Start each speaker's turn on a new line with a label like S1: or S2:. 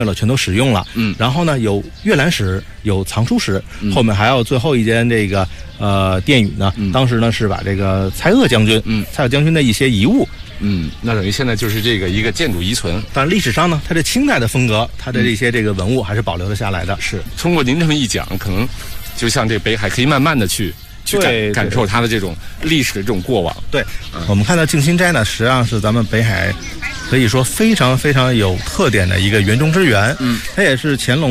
S1: 全都使用了。然后呢，有阅览室，有藏书室，后面还有最后一间这个殿宇呢。当时呢是把这个蔡锷将军的一些遗物。
S2: 那等于现在就是这个一个建筑遗存。
S1: 但历史上呢，它这清代的风格，它的这些这个文物还是保留了下来的。
S2: 是通过您这么一讲，可能就像这北海可以慢慢的去感受它的这种历史的这种过往。
S1: 对，我们看到静心斋呢，实际上是咱们北海可以说非常非常有特点的一个园中之园。它也是乾隆